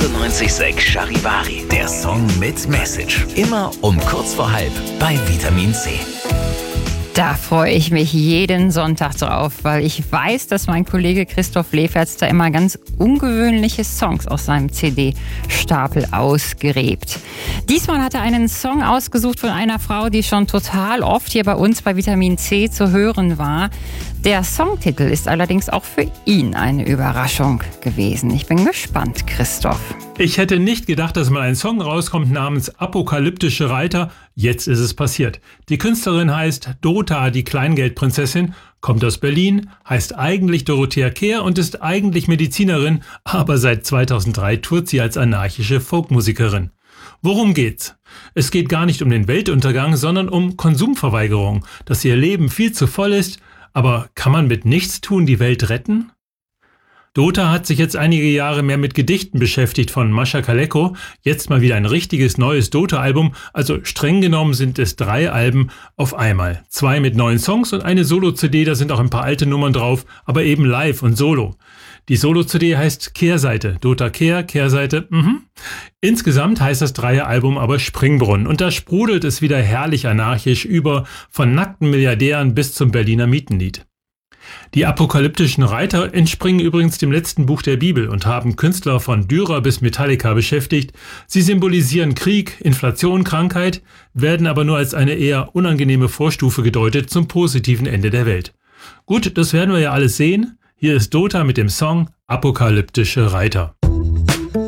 98,6 Charivari, der Song mit Message. Immer um kurz vor halb bei Vitamin C. Da freue ich mich jeden Sonntag drauf, weil ich weiß, dass mein Kollege Christoph Leferz da immer ganz ungewöhnliche Songs aus seinem CD-Stapel ausgräbt. Diesmal hat er einen Song ausgesucht von einer Frau, die schon total oft hier bei uns bei Vitamin C zu hören war. Der Songtitel ist allerdings auch für ihn eine Überraschung gewesen. Ich bin gespannt, Christoph. Ich hätte nicht gedacht, dass mal ein Song rauskommt namens Apokalyptische Reiter. Jetzt ist es passiert. Die Künstlerin heißt Dota, die Kleingeldprinzessin, kommt aus Berlin, heißt eigentlich Dorothea Kehr und ist eigentlich Medizinerin, aber seit 2003 tourt sie als anarchische Folkmusikerin. Worum geht's? Es geht gar nicht um den Weltuntergang, sondern um Konsumverweigerung, dass ihr Leben viel zu voll ist. Aber kann man mit Nichtstun die Welt retten? Dota hat sich jetzt einige Jahre mehr mit Gedichten beschäftigt von Mascha Kaleko. Jetzt mal wieder ein richtiges neues Dota-Album. Also streng genommen sind es 3 Alben auf einmal. 2 mit neuen Songs und eine Solo-CD, da sind auch ein paar alte Nummern drauf, aber eben live und solo. Die Solo-CD heißt Kehrseite. Dota Kehr, Kehrseite, Insgesamt heißt das 3er-Album aber Springbrunnen. Und da sprudelt es wieder herrlich anarchisch über, von nackten Milliardären bis zum Berliner Mietenlied. Die apokalyptischen Reiter entspringen übrigens dem letzten Buch der Bibel und haben Künstler von Dürer bis Metallica beschäftigt. Sie symbolisieren Krieg, Inflation, Krankheit, werden aber nur als eine eher unangenehme Vorstufe gedeutet zum positiven Ende der Welt. Gut, das werden wir ja alles sehen. Hier ist Dota mit dem Song Apokalyptische Reiter.